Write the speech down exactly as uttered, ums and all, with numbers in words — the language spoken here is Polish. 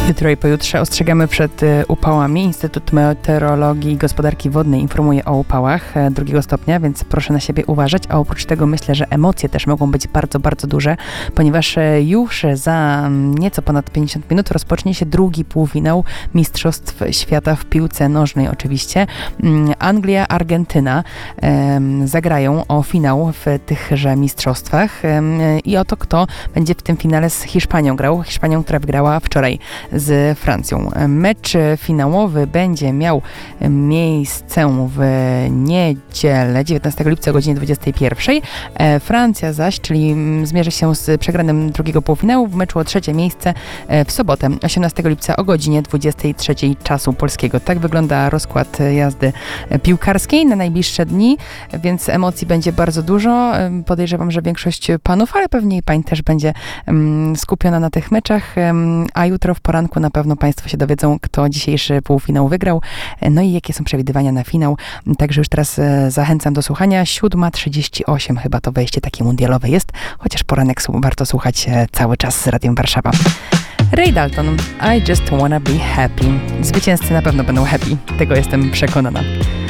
Jutro i pojutrze ostrzegamy przed upałami. Instytut Meteorologii i Gospodarki Wodnej informuje o upałach drugiego stopnia, więc proszę na siebie uważać. A oprócz tego myślę, że emocje też mogą być bardzo, bardzo duże, ponieważ już za nieco ponad pięćdziesiąt minut rozpocznie się drugi półfinał Mistrzostw Świata w piłce nożnej oczywiście. Anglia, Argentyna um, zagrają o finał w tychże mistrzostwach um, i oto kto będzie w tym finale z Hiszpanią grał. Hiszpanią, która wygrała wczoraj z Francją. Mecz finałowy będzie miał miejsce w niedzielę, dziewiętnastego lipca o godzinie dwudziestej pierwszej. Francja zaś, czyli zmierzy się z przegranym drugiego półfinału w meczu o trzecie miejsce w sobotę, osiemnastego lipca o godzinie dwudziestej trzeciej czasu polskiego. Tak wygląda rozkład jazdy piłkarskiej na najbliższe dni, więc emocji będzie bardzo dużo. Podejrzewam, że większość panów, ale pewnie i pań też będzie skupiona na tych meczach, a jutro w poranku na pewno Państwo się dowiedzą, kto dzisiejszy półfinał wygrał, no i jakie są przewidywania na finał. Także już teraz zachęcam do słuchania. siódma trzydzieści osiem chyba to wejście takie mundialowe jest, chociaż poranek warto słuchać cały czas z Radiem Warszawa. Ray Dalton, I just wanna be happy. Zwycięzcy na pewno będą happy, tego jestem przekonana.